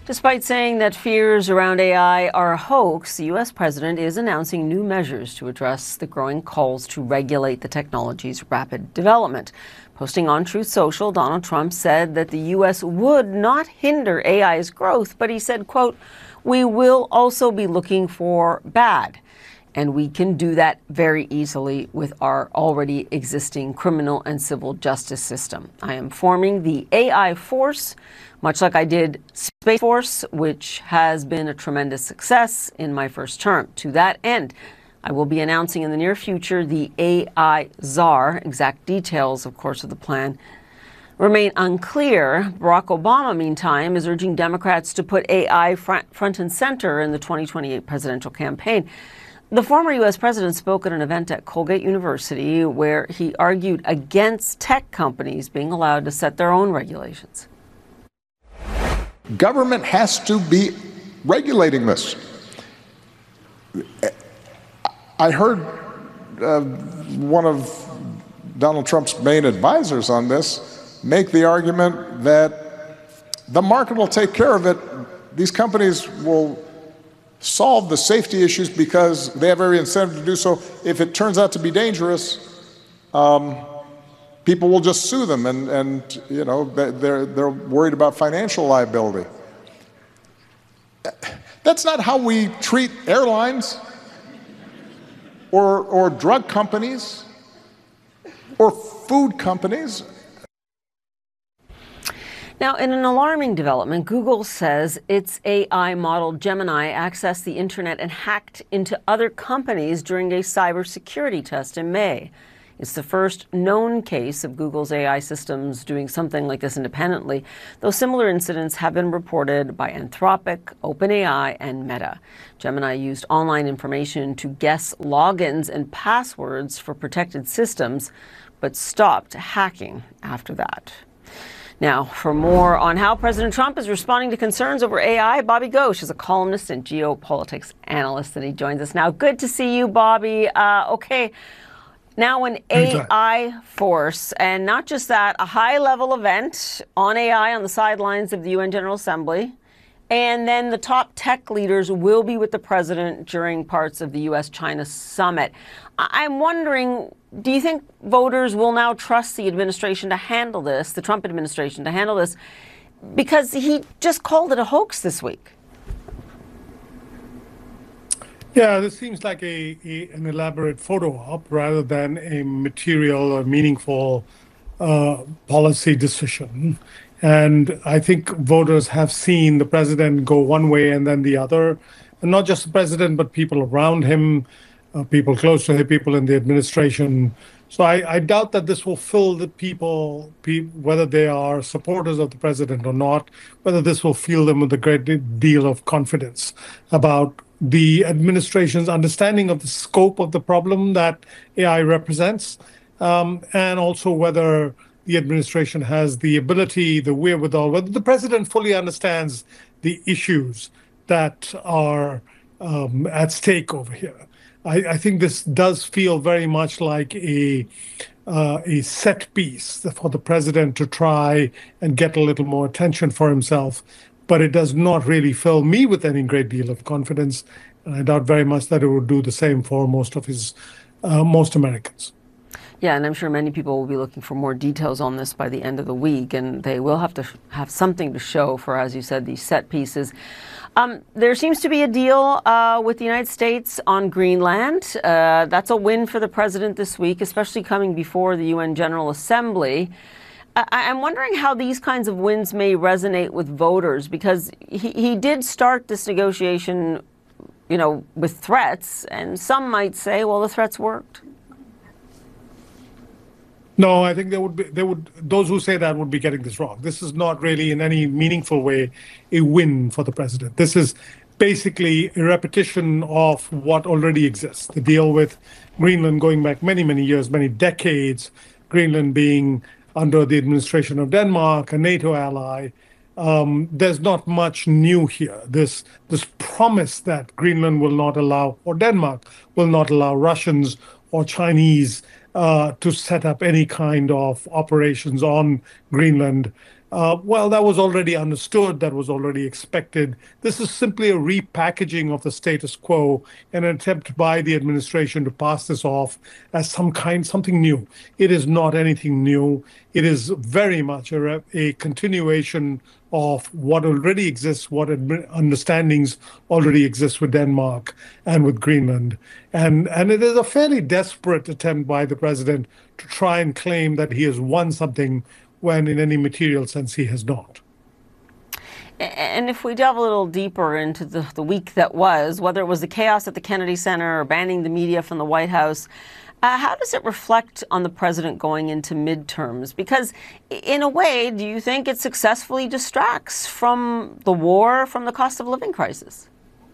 Despite saying that fears around AI are a hoax, the U.S. president is announcing new measures to address the growing calls to regulate the technology's rapid development. Posting on Truth Social, Donald Trump said that the U.S. would not hinder AI's growth, but he said, quote, "We will also be looking for bad. And we can do that very easily with our already existing criminal and civil justice system. I am forming the AI Force, much like I did Space Force, which has been a tremendous success in my first term. To that end, I will be announcing in the near future the AI Czar. Exact details, of course, of the plan remain unclear. Barack Obama, meantime, is urging Democrats to put AI front and center in the 2028 presidential campaign. The former U.S. president spoke at an event at Colgate University where he argued against tech companies being allowed to set their own regulations. Government has to be regulating this. I heard one of Donald Trump's main advisors on this make the argument that the market will take care of it. These companies will solve the safety issues because they have every incentive to do so. If it turns out to be dangerous, people will just sue them, and you know, they're worried about financial liability. That's not how we treat airlines or drug companies or food companies. Now, in an alarming development, Google says its AI model Gemini accessed the internet and hacked into other companies during a cybersecurity test in May. It's the first known case of Google's AI systems doing something like this independently, though similar incidents have been reported by Anthropic, OpenAI, and Meta. Gemini used online information to guess logins and passwords for protected systems, but stopped hacking after that. Now, for more on how President Trump is responding to concerns over AI, Bobby Ghosh is a columnist and geopolitics analyst, and he joins us now. Good to see you, Bobby. Okay, now an AI Force, and not just that, a high-level event on AI on the sidelines of the UN General Assembly, and then the top tech leaders will be with the president during parts of the U.S.-China summit. I'm wondering, do you think voters will now trust the administration to handle this, the Trump administration to handle this, because he just called it a hoax this week? Yeah, this seems like an elaborate photo op rather than a material or meaningful policy decision. And I think voters have seen the president go one way and then the other, and not just the president, but people around him, people close to him, people in the administration. So I doubt that this will fill the people, whether they are supporters of the president or not, whether this will fill them with a great deal of confidence about the administration's understanding of the scope of the problem that AI represents, and also whether the administration has the ability, the wherewithal, whether the president fully understands the issues that are at stake over here. I think this does feel very much like a set piece for the president to try and get a little more attention for himself, but it does not really fill me with any great deal of confidence. And I doubt very much that it would do the same for most Americans. Yeah, and I'm sure many people will be looking for more details on this by the end of the week, and they will have to have something to show for, as you said, these set pieces. There seems to be a deal with the United States on Greenland. That's a win for the president this week, especially coming before the UN General Assembly. I'm wondering how these kinds of wins may resonate with voters, because he did start this negotiation, you know, with threats, and some might say, well, the threats worked. No, I think those who say that would be getting this wrong. This is not really in any meaningful way a win for the president. This is basically a repetition of what already exists. The deal with Greenland going back many, many years, many decades, Greenland being under the administration of Denmark, a NATO ally. There's not much new here. This promise that Greenland will not allow, or Denmark will not allow Russians or Chinese to set up any kind of operations on Greenland well, that was already understood, that was already expected. This is simply a repackaging of the status quo, an attempt by the administration to pass this off as something new. It is not anything new. It is very much a continuation of what already exists, what understandings already exist with Denmark and with Greenland. And it is a fairly desperate attempt by the president to try and claim that he has won something when in any material sense he has not. And if we delve a little deeper into the week that was, whether it was the chaos at the Kennedy Center or banning the media from the White House, how does it reflect on the president going into midterms? Because in a way, do you think it successfully distracts from the war, from the cost of living crisis?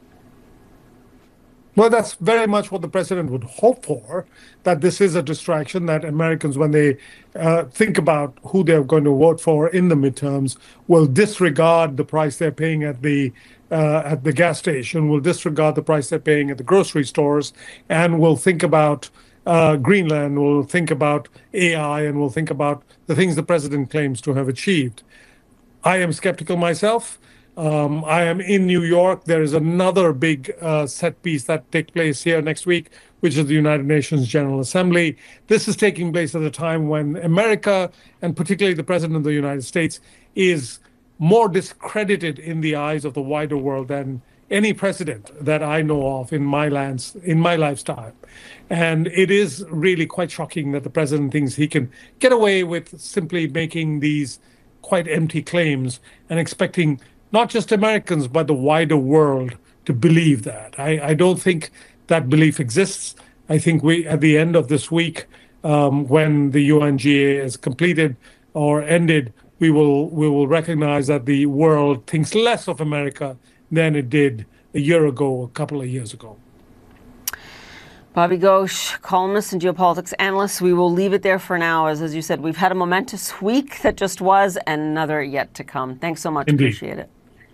Well, that's very much what the president would hope for, that this is a distraction, that Americans, when they think about who they're going to vote for in the midterms, will disregard the price they're paying at the gas station, will disregard the price they're paying at the grocery stores, and will think about Greenland, will think about AI, and will think about the things the president claims to have achieved. I am skeptical myself. I am in New York. There is another big set piece that takes place here next week, which is the United Nations General Assembly. This is taking place at a time when America, and particularly the President of the United States, is more discredited in the eyes of the wider world than any president that I know of in my lifetime. And it is really quite shocking that the president thinks he can get away with simply making these quite empty claims and expecting not just Americans, but the wider world to believe that. I don't think that belief exists. I think at the end of this week, when the UNGA is completed or ended, we will recognize that the world thinks less of America than it did a year ago, a couple of years ago. Bobby Ghosh, columnist and geopolitics analyst. We will leave it there for now. As you said, we've had a momentous week that just was and another yet to come. Thanks so much. Indeed. Appreciate it.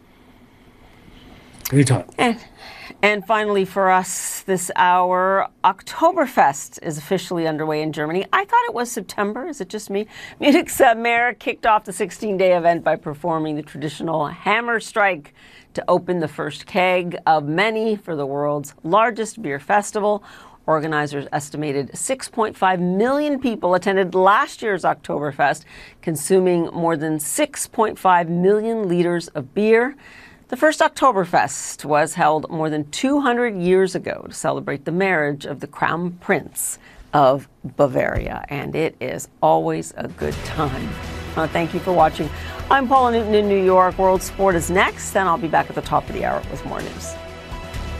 Anytime. And finally for us this hour, Oktoberfest is officially underway in Germany. I thought it was September. Is it just me? Munich's mayor kicked off the 16-day event by performing the traditional hammer strike to open the first keg of many for the world's largest beer festival. Organizers estimated 6.5 million people attended last year's Oktoberfest, consuming more than 6.5 million liters of beer. The first Oktoberfest was held more than 200 years ago to celebrate the marriage of the Crown Prince of Bavaria, and it is always a good time. Thank you for watching. I'm Paula Newton in New York. World Sport is next, then I'll be back at the top of the hour with more news.